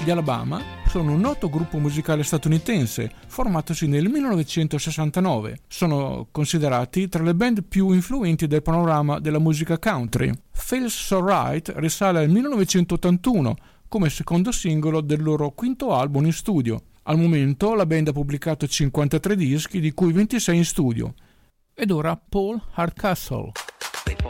Gli Alabama sono un noto gruppo musicale statunitense formatosi nel 1969. Sono considerati tra le band più influenti del panorama della musica country. Feels So Right risale al 1981 come secondo singolo del loro quinto album in studio. Al momento la band ha pubblicato 53 dischi, di cui 26 in studio. Ed ora Paul Hardcastle.